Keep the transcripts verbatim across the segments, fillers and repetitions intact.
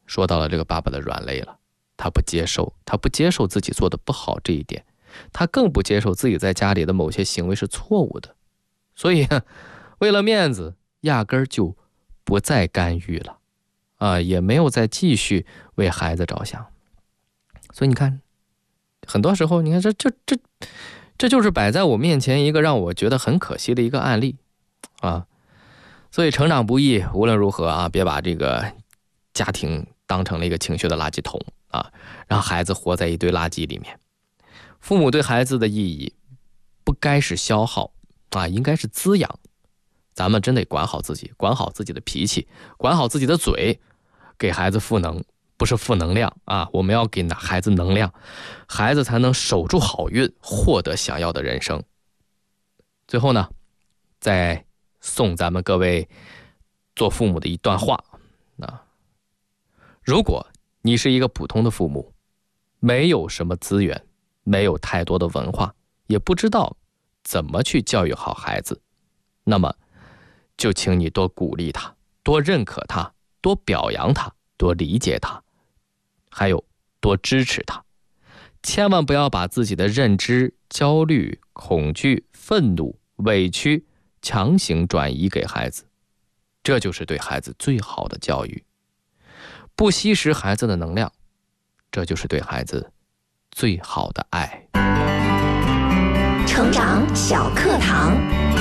说到了这个爸爸的软肋了，他不接受，他不接受自己做的不好这一点，他更不接受自己在家里的某些行为是错误的，所以为了面子，压根儿就不再干预了啊，也没有再继续为孩子着想。所以你看，很多时候，你看这这这这就是摆在我面前一个让我觉得很可惜的一个案例啊。所以成长不易，无论如何啊，别把这个家庭当成了一个情绪的垃圾桶啊，让孩子活在一堆垃圾里面。父母对孩子的意义不该是消耗啊，应该是滋养。咱们真得管好自己，管好自己的脾气，管好自己的嘴，给孩子赋能，不是负能量啊！我们要给孩子能量，孩子才能守住好运，获得想要的人生。最后呢，再送咱们各位做父母的一段话啊：如果你是一个普通的父母，没有什么资源，没有太多的文化，也不知道怎么去教育好孩子，那么就请你多鼓励他，多认可他，多表扬他，多理解他，还有多支持他。千万不要把自己的认知、焦虑、恐惧、愤怒、委屈强行转移给孩子，这就是对孩子最好的教育。不吸食孩子的能量，这就是对孩子最好的爱。 成长小课堂，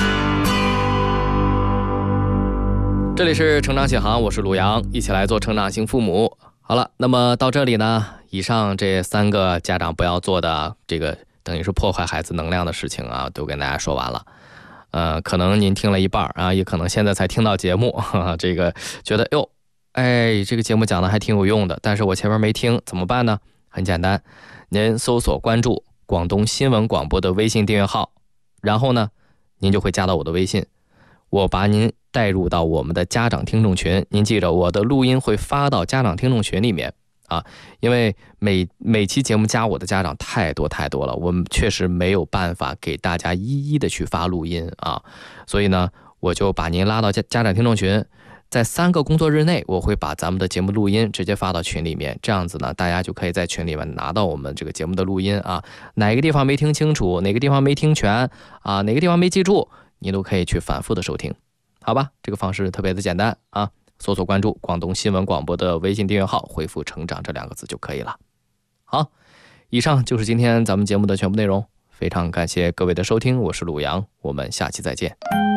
这里是成长启航，我是鲁阳，一起来做成长型父母。好了，那么到这里呢，以上这三个家长不要做的这个等于是破坏孩子能量的事情啊，都跟大家说完了。呃，可能您听了一半啊，也可能现在才听到节目，呵呵，这个觉得哟，哎，这个节目讲的还挺有用的，但是我前面没听，怎么办呢？很简单，您搜索关注广东新闻广播的微信订阅号，然后呢，您就会加到我的微信，我把您带入到我们的家长听众群。您记着，我的录音会发到家长听众群里面啊，因为每每期节目加我的家长太多太多了，我们确实没有办法给大家一一的去发录音啊，所以呢，我就把您拉到家家长听众群，在三个工作日内，我会把咱们的节目录音直接发到群里面，这样子呢，大家就可以在群里面拿到我们这个节目的录音啊，哪个地方没听清楚，哪个地方没听全啊，哪个地方没记住，你都可以去反复的收听，好吧？这个方式特别的简单啊，搜索关注广东新闻广播的微信订阅号，回复成长这两个字就可以了。好，以上就是今天咱们节目的全部内容，非常感谢各位的收听，我是鲁阳，我们下期再见。